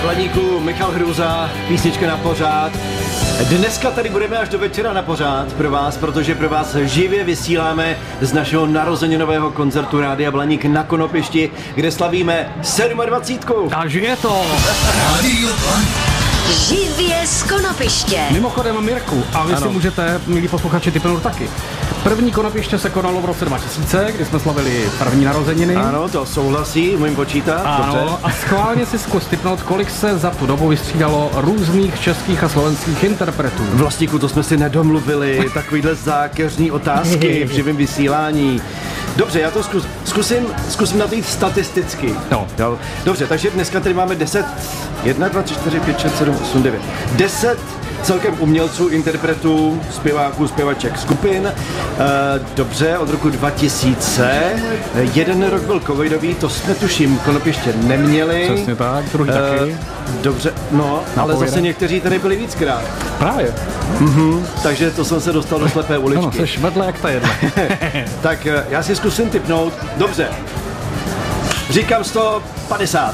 Blaníku, Michal Hruza, písnička na pořád. Dneska tady budeme až do večera na pořád pro vás, protože pro vás živě vysíláme z našeho narozeninového koncertu Rádia Blaník na Konopišti, kde slavíme 27. A žije to! Radio Blaník. Živě z Konopiště. Mimochodem, Mirku, a vy si můžete, milí posluchači, tipnout taky. První Konopiště se konalo v roce 2000, kdy jsme slavili první narozeniny. Ano, to souhlasí, umím počítat. Ano, dobře. A schválně si zkus tipnout, kolik se za tu dobu vystřídalo různých českých a slovenských interpretů. Vlastníku, to jsme si nedomluvili, takovýhle zákeřní otázky v živém vysílání. Dobře, já to zkusím na to jít statisticky. No. Dobře, takže dneska tady máme 10, 1, 2, 3, 4, 5, 6, 7, 8, 9. 10 celkem umělců, interpretů, zpěváků, zpěvaček, skupin. Dobře, od roku 2000. Jeden rok byl covidový, to jsme tuším Konopiště neměli. Přesně tak, druhý taky. Dobře, no, ale zase někteří tady byli víckrát. Právě. Takže to jsem se dostal do slepé uličky. No, seš vedle jak ta jedna. Tak já si zkusím tipnout. Dobře. Říkám 150.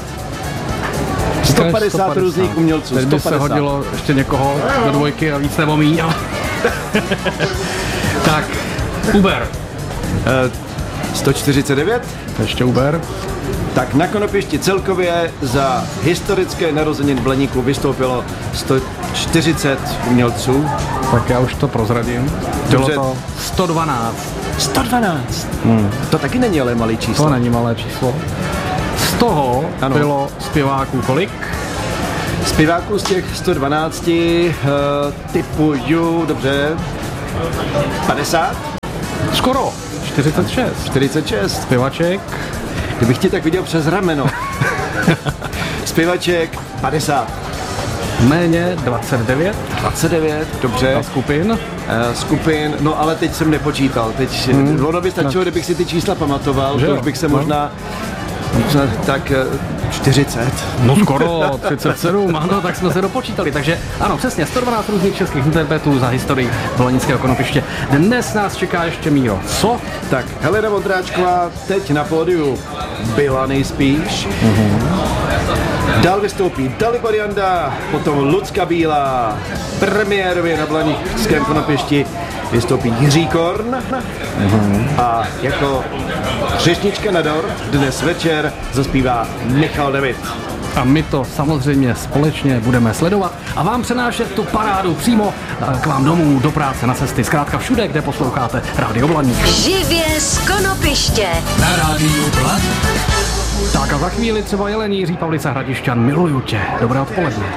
150 různých umělců. Teď by se hodilo ještě někoho do dvojky a víc nebo míň. Tak, Uber. 149. Ještě Uber. Tak na Konopišti celkově za historické narozeniny Blaníku vystoupilo 140 umělců. Tak já už to prozradím. Bylo to 112. 112? To taky není ale malý číslo. To není malé číslo. Z toho bylo zpěváků kolik? Zpěváků z těch 112 typuju, dobře, 50? Skoro, 46. 46. Zpěvaček? Kdybych ti tak viděl přes rameno. Zpěvaček 50. Méně 29. 29, dobře. A skupin? Skupin, no ale teď jsem nepočítal. Teď ono by stačilo, kdybych si ty čísla pamatoval, že to už bych se možná tak 40. No skoro 37, ano, tak jsme se dopočítali. Takže ano, přesně, 112 různých českých interpretů za historii Blaníckého Konopiště. Dnes nás čeká ještě Míro. Co? Tak Helena Vondráčková teď na pódiu byla nejspíš. Dál vystoupí Dalibor Janda, potom Lucka Bílá, premiérově na Blaníckém Konopišti vystoupí Jiří Korn a jako řečnička na dort dnes večer zaspívá Michal David. A my to samozřejmě společně budeme sledovat a vám přenášet tu parádu přímo k vám domů, do práce, na cesty, zkrátka všude, kde posloucháte Rádio Blaník. Živě z Konopiště. Na Rádiu Blaník. Tak a za chvíli třeba Jelení, Jiří Pavlica Hradišťan, miluju tě. Dobré odpoledne.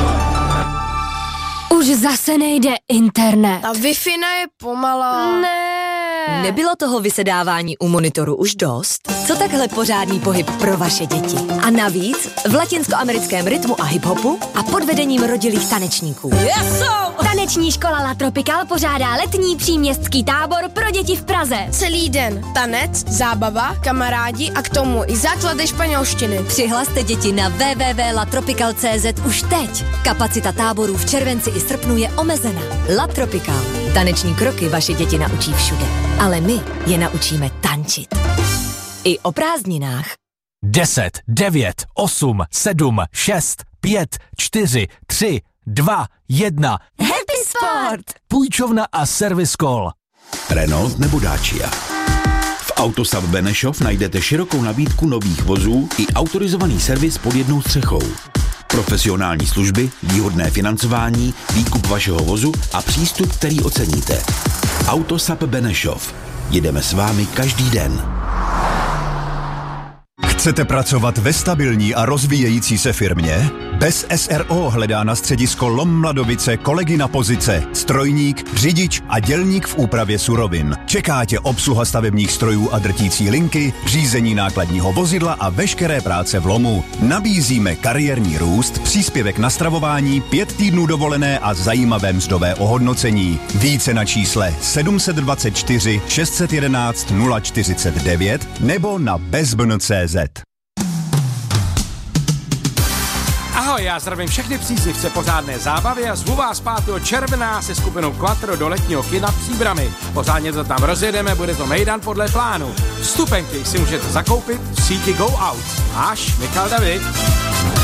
Už zase nejde internet. A Wi-Fi je pomalá. Ne. Nebylo toho vysedávání u monitoru už dost? Co takhle pořádný pohyb pro vaše děti? A navíc v latinskoamerickém rytmu a hiphopu a pod vedením rodilých tanečníků. Taneční škola La Tropical pořádá letní příměstský tábor pro děti v Praze. Celý den tanec, zábava, kamarádi a k tomu i základy španělštiny. Přihlaste děti na www.latropical.cz už teď. Kapacita táborů v červenci i srpnu je omezena. La Tropical. Taneční kroky vaše děti naučí všude. Ale my je naučíme tančit. I o prázdninách. 10, 9, 8, 7, 6, 5, 4, 3, 2, 1. Happy Sport! Půjčovna a Service Call. Renault nebo Dacia. V Autosap Benešov najdete širokou nabídku nových vozů i autorizovaný servis pod jednou střechou. Profesionální služby, výhodné financování, výkup vašeho vozu a přístup, který oceníte. Autosap Benešov. Jedeme s vámi každý den. Chcete pracovat ve stabilní a rozvíjející se firmě? Bez SRO hledá na středisko LOM Mladovice kolegy na pozice strojník, řidič a dělník v úpravě surovin. Čeká tě obsluha stavebních strojů a drtící linky, řízení nákladního vozidla a veškeré práce v lomu. Nabízíme kariérní růst, příspěvek na stravování, 5 týdnů dovolené a zajímavé mzdové ohodnocení. Více na čísle 724 611 049 nebo na bezbn.cz. Ahoj, já zdravím všechny příznivce pořádné zábavy a zvu vás 5. června se skupinou Quattro do letního kina v Příbrami. Pořádně to tam rozjedeme, bude to mejdan podle plánu. Vstupenky si můžete zakoupit v síti Go Out. Až Michal David.